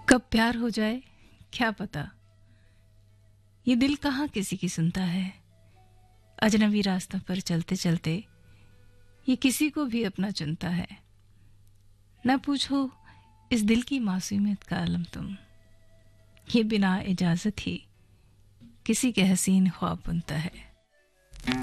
कब प्यार हो जाए क्या पता, ये दिल कहाँ किसी की सुनता है। अजनबी रास्तों पर चलते चलते ये किसी को भी अपना चुनता है। न पूछो इस दिल की मासूमियत का आलम तुम, ये बिना इजाजत ही किसी के हसीन ख्वाब बुनता है।